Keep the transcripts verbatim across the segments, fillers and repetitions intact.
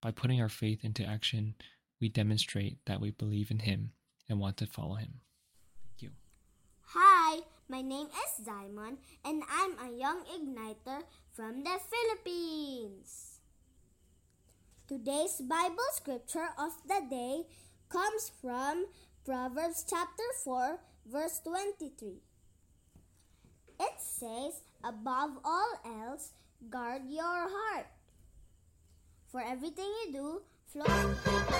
By putting our faith into action, we demonstrate that we believe in Him and want to follow Him. Thank you. Hi, my name is Diamond, and I'm a young igniter from the Philippines. Today's Bible scripture of the day comes from Proverbs chapter four, verse twenty-three. It says, above all else, guard your heart, for everything you do flows.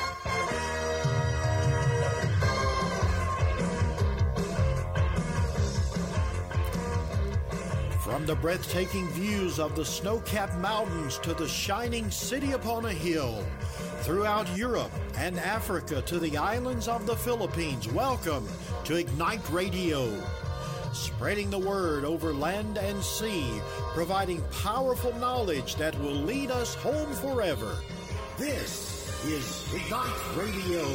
From the breathtaking views of the snow-capped mountains to the shining city upon a hill, throughout Europe and Africa to the islands of the Philippines, welcome to Ignite Radio. Spreading the word over land and sea, providing powerful knowledge that will lead us home forever. This is Ignite Radio.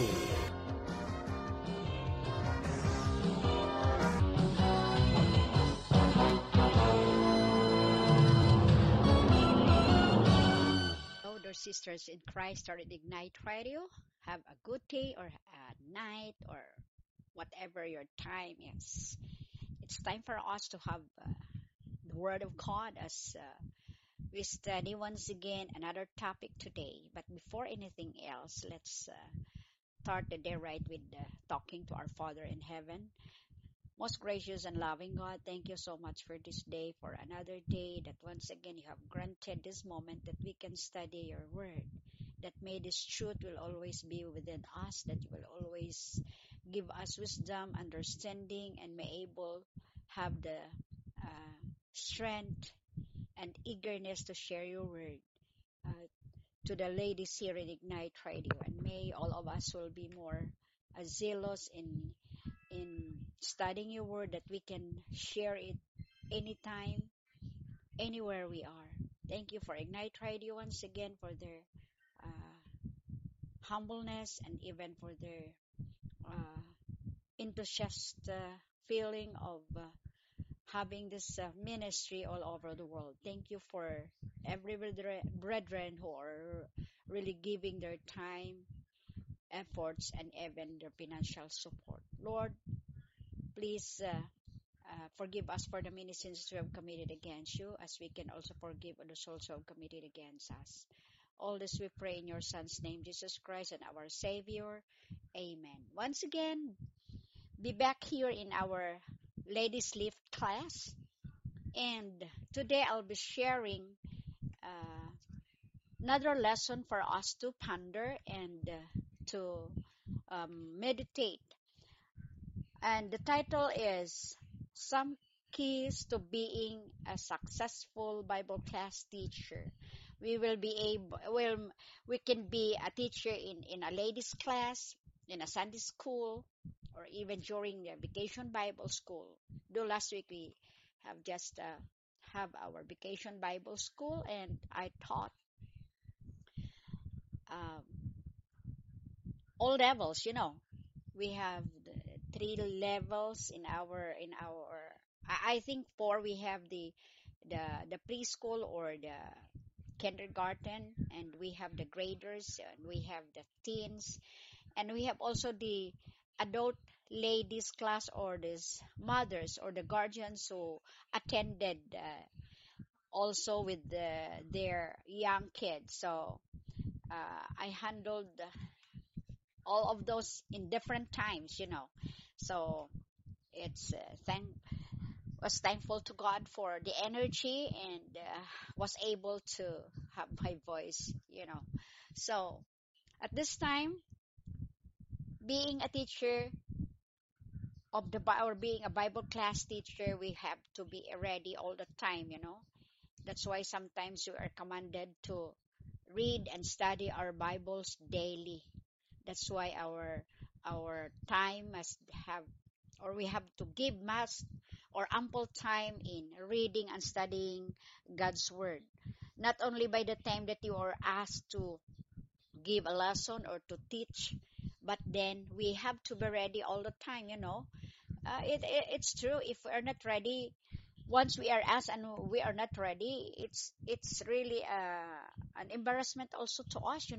Sisters in Christ are at Ignite Radio. Have a good day or a night or whatever your time is. It's time for us to have uh, the Word of God as uh, we study once again another topic today. But before anything else, let's uh, start the day right with uh, talking to our Father in heaven. Most gracious and loving God, thank you so much for this day, for another day that once again you have granted this moment that we can study your word, that may this truth will always be within us, that you will always give us wisdom, understanding, and may able have the uh, strength and eagerness to share your word uh, to the ladies here in Ignite Radio. And may all of us will be more uh, zealous in in studying your word, that we can share it anytime, anywhere we are. Thank you for Ignite Radio once again, for their uh, humbleness and even for their uh, enthusiastic uh, feeling of uh, having this uh, ministry all over the world. Thank you for every brethren who are really giving their time, efforts, and even their financial support. Lord, please uh, uh, forgive us for the many sins we have committed against you, as we can also forgive those who have committed against us. All this we pray in your Son's name, Jesus Christ, and our Savior. Amen. Once again, be back here in our Ladies Lift class. And today I'll be sharing uh, another lesson for us to ponder and uh, to um, meditate. And the title is Some Keys to Being a Successful Bible Class Teacher. We will be able, well, we can be a teacher in, in a ladies class, in a Sunday school, or even during the vacation Bible school. Though last week we have just uh, have our vacation Bible school, and I taught um, all levels, you know. We have the three levels in our in our I I think four. We have the the the preschool or the kindergarten, and we have the graders, and we have the teens, and we have also the adult ladies class, or this mothers or the guardians who attended uh, also with the, their young kids. So uh, I handled all of those in different times, you know. So it's uh, thank was thankful to God for the energy, and uh, was able to have my voice, you know. So at this time, being a teacher of the Bi- or being a Bible class teacher, we have to be ready all the time, you know. That's why sometimes we are commanded to read and study our Bibles daily. That's why our our time must have, or we have to give mass or ample time in reading and studying God's Word. Not only by the time that you are asked to give a lesson or to teach, but then we have to be ready all the time, you know. Uh, it, it It's true, if we are not ready, once we are asked and we are not ready, it's it's really uh, an embarrassment also to us, you